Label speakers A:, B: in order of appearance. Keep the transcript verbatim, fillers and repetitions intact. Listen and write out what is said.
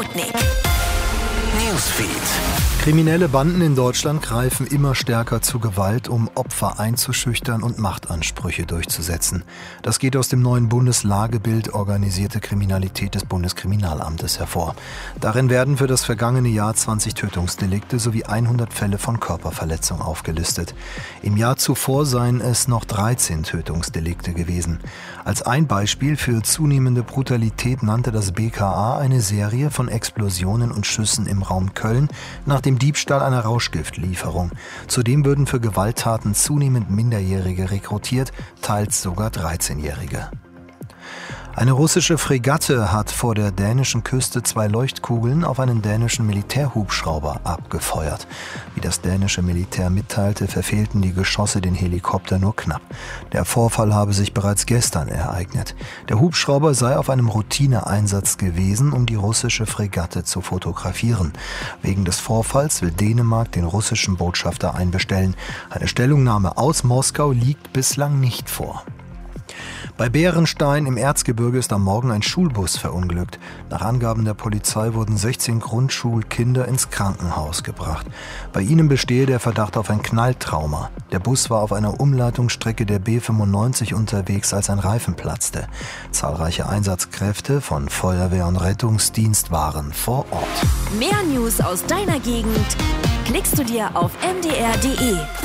A: Sputnik Newsfeed.
B: Kriminelle Banden in Deutschland greifen immer stärker zu Gewalt, um Opfer einzuschüchtern und Machtansprüche durchzusetzen. Das geht aus dem neuen Bundeslagebild Organisierte Kriminalität des Bundeskriminalamtes hervor. Darin werden für das vergangene Jahr zwanzig Tötungsdelikte sowie hundert Fälle von Körperverletzung aufgelistet. Im Jahr zuvor seien es noch dreizehn Tötungsdelikte gewesen. Als ein Beispiel für zunehmende Brutalität nannte das B K A eine Serie von Explosionen und Schüssen im Raum Köln nach dem Diebstahl einer Rauschgiftlieferung. Zudem würden für Gewalttaten zunehmend Minderjährige rekrutiert, teils sogar dreizehnjährige. Eine russische Fregatte hat vor der dänischen Küste zwei Leuchtkugeln auf einen dänischen Militärhubschrauber abgefeuert. Wie das dänische Militär mitteilte, verfehlten die Geschosse den Helikopter nur knapp. Der Vorfall habe sich bereits gestern ereignet. Der Hubschrauber sei auf einem Routineeinsatz gewesen, um die russische Fregatte zu fotografieren. Wegen des Vorfalls will Dänemark den russischen Botschafter einbestellen. Eine Stellungnahme aus Moskau liegt bislang nicht vor. Bei Bärenstein im Erzgebirge ist am Morgen ein Schulbus verunglückt. Nach Angaben der Polizei wurden sechzehn Grundschulkinder ins Krankenhaus gebracht. Bei ihnen bestehe der Verdacht auf ein Knalltrauma. Der Bus war auf einer Umleitungsstrecke der B fünfundneunzig unterwegs, als ein Reifen platzte. Zahlreiche Einsatzkräfte von Feuerwehr und Rettungsdienst waren vor Ort.
A: Mehr News aus deiner Gegend klickst du dir auf m d r punkt d e.